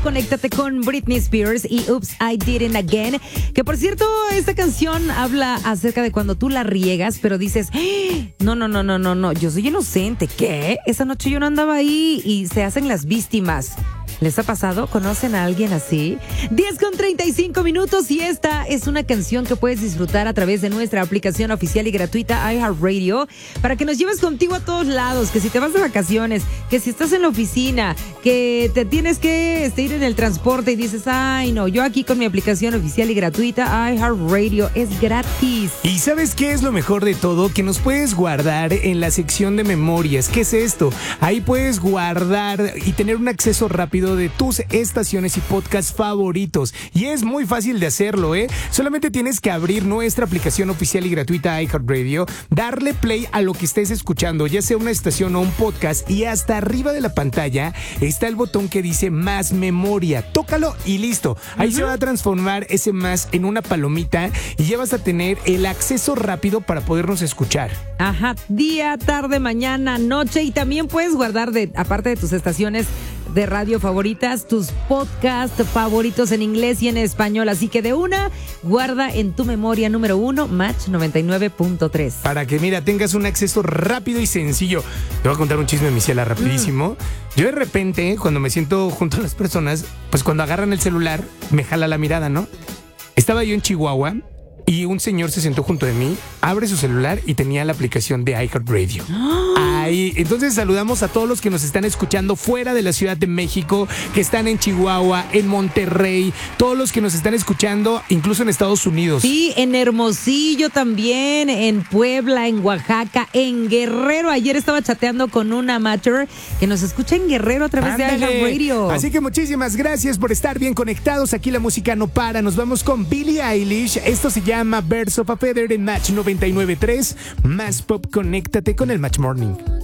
Conéctate con Britney Spears y Oops, I Did It Again. Que por cierto, esta canción habla acerca de cuando tú la riegas, pero dices, no, yo soy inocente. ¿Qué? Esa noche yo no andaba ahí y se hacen las víctimas. ¿Les ha pasado? ¿Conocen a alguien así? 10:35 y esta es una canción que puedes disfrutar a través de nuestra aplicación oficial y gratuita iHeartRadio para que nos lleves contigo a todos lados, que si te vas de vacaciones, que si estás en la oficina, que te tienes que ir en el transporte y dices, ay no, yo aquí con mi aplicación oficial y gratuita iHeartRadio es gratis. ¿Y sabes qué es lo mejor de todo? Que nos puedes guardar en la sección de memorias. ¿Qué es esto? Ahí puedes guardar y tener un acceso rápido de tus estaciones y podcasts favoritos. Y es muy fácil de hacerlo, ¿eh? Solamente tienes que abrir nuestra aplicación oficial y gratuita iHeartRadio, darle play a lo que estés escuchando, ya sea una estación o un podcast, y hasta arriba de la pantalla está el botón que dice más memoria. Tócalo y listo. Ahí se va a transformar ese más en una palomita y ya vas a tener el acceso rápido para podernos escuchar. Ajá, día, tarde, mañana, noche, y también puedes guardar, aparte de tus estaciones de radio favoritas, tus podcasts favoritos en inglés y en español. Así que de una, guarda en tu memoria número 1 Match 99.3. Para que, mira, tengas un acceso rápido y sencillo. Te voy a contar un chisme, mi ciela, rapidísimo. Yo de repente, cuando me siento junto a las personas, pues cuando agarran el celular, me jala la mirada, ¿no? Estaba yo en Chihuahua y un señor se sentó junto de mí, abre su celular y tenía la aplicación de iHeartRadio. Ahí, entonces saludamos a todos los que nos están escuchando fuera de la Ciudad de México, que están en Chihuahua, en Monterrey, todos los que nos están escuchando, incluso en Estados Unidos. Sí, en Hermosillo también, en Puebla, en Oaxaca, en Guerrero. Ayer estaba chateando con una amateur que nos escucha en Guerrero a través de iHeartRadio. Así que muchísimas gracias por estar bien conectados. Aquí la música no para. Nos vamos con Billie Eilish. Esto se llama Birds of a Feather en Match 99.3. Más pop, conéctate con el Match Morning.